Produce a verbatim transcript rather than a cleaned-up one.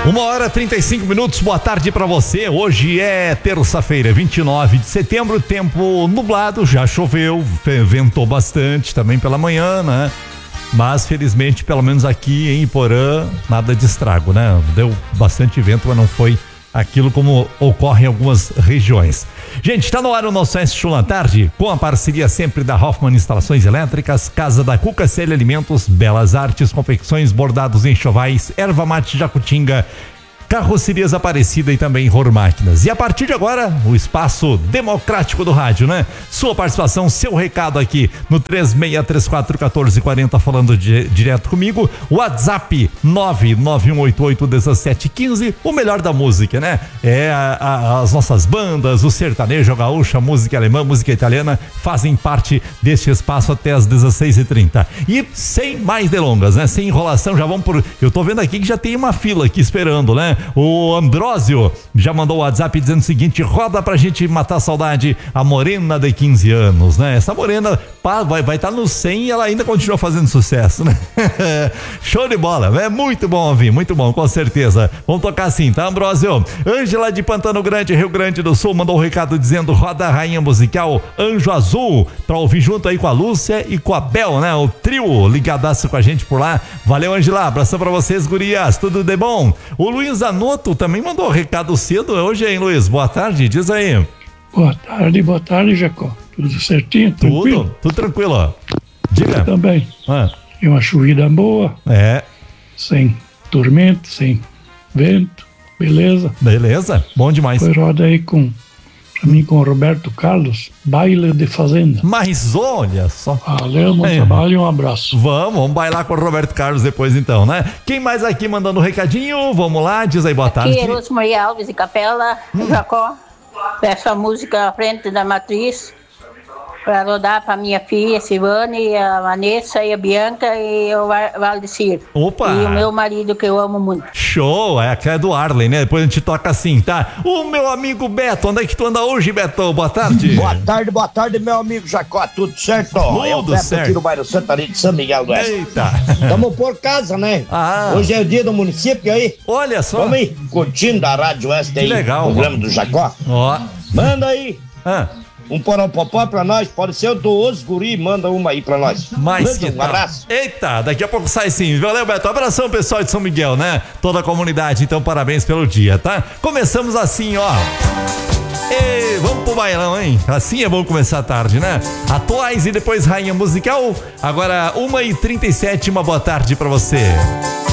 Uma hora e trinta e cinco minutos, boa tarde pra você. Hoje é terça-feira, vinte e nove de setembro, tempo nublado, já choveu, ventou bastante também pela manhã, né? Mas felizmente, pelo menos aqui em Iporã, nada de estrago, né? Deu bastante vento, mas não foi aquilo como ocorre em algumas regiões. Gente, está no ar o nosso S Chula Tarde, com a parceria sempre da Hoffman Instalações Elétricas, Casa da Cuca, C L Alimentos, Belas Artes, Confecções, Bordados, Enxovais, Erva Mate Jacutinga, Carrocerias Aparecida e também Ror Máquinas. E a partir de agora, o espaço democrático do rádio, né? Sua participação, seu recado aqui no três seis três quatro um quatro quatro zero, falando de, direto comigo. WhatsApp nove nove um oito oito um sete um cinco, o melhor da música, né? É a, a, as nossas bandas, o sertanejo, a gaúcha, a música alemã, música italiana, fazem parte deste espaço até as dezesseis e trinta. E sem mais delongas, né? Sem enrolação, já vamos por... Eu tô vendo aqui que já tem uma fila aqui esperando, né? O Ambrósio já mandou o WhatsApp dizendo o seguinte: roda pra gente matar a saudade, a morena de quinze anos, né? Essa morena pá, vai vai estar tá no cem e ela ainda continua fazendo sucesso, né? Show de bola, é muito bom ouvir, muito bom, com certeza. Vamos tocar assim, tá, Ambrósio? Ângela de Pantano Grande, Rio Grande do Sul, mandou um recado dizendo: roda a rainha musical Anjo Azul, pra ouvir junto aí com a Lúcia e com a Bel, né? O trio ligadaço com a gente por lá. Valeu, Angela, abração pra vocês, gurias, tudo de bom? O Luiz Anoto também mandou um recado cedo hoje, hein, Luiz? Boa tarde, diz aí. Boa tarde, boa tarde, Jacó. Tudo certinho? Tranquilo? Tudo, tudo tranquilo, ó. Diga. Eu também. Ah. E uma chovida boa. É. Sem tormento, sem vento. Beleza? Beleza, bom demais. Foi roda aí com, pra mim, com o Roberto Carlos, Baile de Fazenda. Mas olha só. Valeu, bom é. trabalho e um abraço. Vamos, vamos bailar com o Roberto Carlos depois então, né? Quem mais aqui mandando um recadinho? Vamos lá, diz aí, boa tarde. Aqui é Lúcia Maria Alves de Capela, hum. Jacó. Peço a música à frente da matriz para rodar para minha filha Silvane, a Vanessa e a Bianca e o Valdecir. Opa! E o meu marido que eu amo muito. Show! É aquela do Arlen, né? Depois a gente toca assim, tá? O meu amigo Beto, onde é que tu anda hoje, Beto? Boa tarde. Boa tarde, boa tarde, meu amigo Jacó, tudo certo? Tudo é o Beto certo. Aqui do bairro Santarém de São Miguel do Oeste. Eita! Tamo por casa, né? Ah. Hoje é o dia do município aí. Olha só. Vamos aí, curtindo a Rádio Oeste que aí. Legal. O programa do Jacó. Ó. Manda aí. Ah. Um porão-popó pra nós, pode ser o do Os Guri, manda uma aí pra nós. Mas que um tal? abraço. Eita, daqui a pouco sai sim. Valeu, Beto. Abração, pessoal de São Miguel, né? Toda a comunidade, então parabéns pelo dia, tá? Começamos assim, ó. E vamos pro bailão, hein? Assim é bom começar a tarde, né? Atuais e depois rainha musical. Agora, uma e trinta e sete, uma boa tarde pra você.